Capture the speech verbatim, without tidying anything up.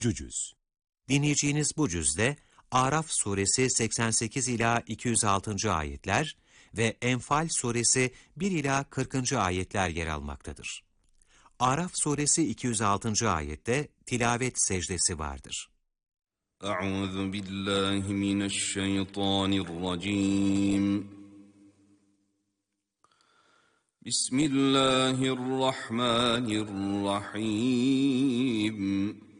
Cüz. Dinleyeceğiniz bu cüzde Araf suresi seksen sekiz ila iki yüz altıncı ayetler ve Enfal suresi bir ila kırkıncı ayetler yer almaktadır. Araf suresi iki yüz altıncı ayette tilavet secdesi vardır. Euzu billahi mineşşeytanirracim. Bismillahirrahmanirrahim.